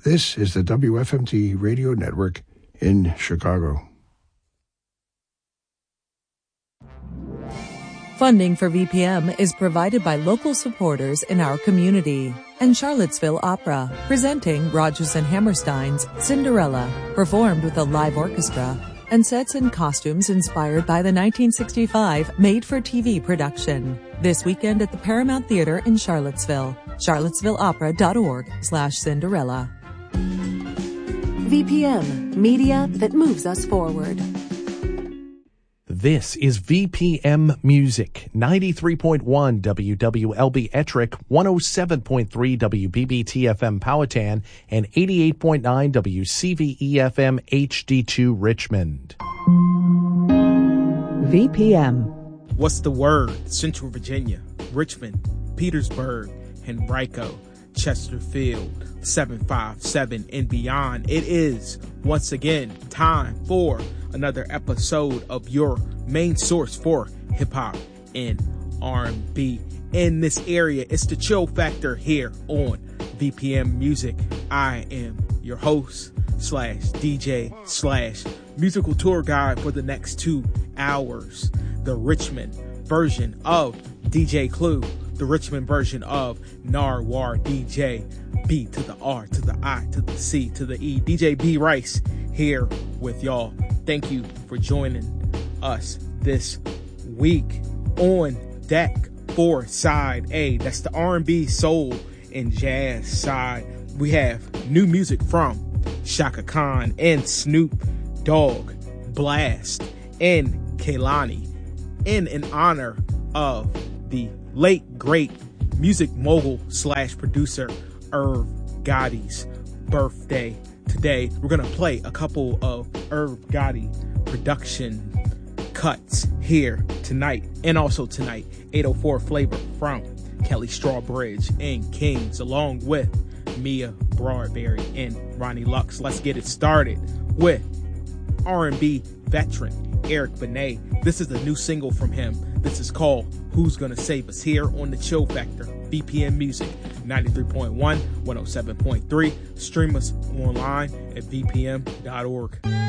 This is the WFMT Radio Network in Chicago. Funding for VPM is provided by local supporters in our community and Charlottesville Opera, presenting Rodgers and Hammerstein's Cinderella, performed with a live orchestra and sets and costumes inspired by the 1965 made-for-TV production. This weekend at the Paramount Theater in Charlottesville. charlottesvilleopera.org/Cinderella. VPM, media that moves us forward. This is VPM Music, 93.1 WWLB Ettrick, 107.3 WBBT-FM Powhatan, and 88.9 WCVE-FM HD2 Richmond. VPM. What's the word? Central Virginia, Richmond, Petersburg, Henrico, Chesterfield, 757 and beyond. It is, once again, time for another episode of your main source for hip-hop and R&B in this area. It's the Chill Factor here on VPM Music. I am your host slash DJ slash musical tour guide for the next 2 hours. The Richmond version of DJ Clue, the Richmond version of Narwhal DJ, B to the R to the I to the C to the E. DJ B Rice here with y'all. Thank you for joining us this week. On deck for side A, that's the R&B, soul, and jazz side, we have new music from Chaka Khan and Snoop Dogg, Blast, and Kehlani, in honor of the late great music mogul slash producer Irv Gotti's birthday today. We're going to play a couple of Irv Gotti production cuts here tonight, and also tonight 804 flavor from Kelly Strawbridge and Kings, along with Mia Broadberry and Ronnie Lux. Let's get it started with R&B veteran Eric Benet. This is a new single from him. This is called Who's Gonna Save Us, here on the Chill Factor, VPM Music, 93.1, 107.3. Stream us online at vpm.org.